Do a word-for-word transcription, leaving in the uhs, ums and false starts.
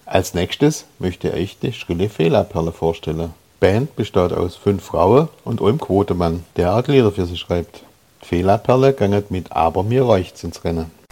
Als nächstes möchte ich die Schrille Fela-Perle vorstellen. Die Band besteht aus fünf Frauen und einem Quotemann, der auch Lieder für sie schreibt. Die Fela-Perle ganget mit Aber mir reicht's ins Rennen.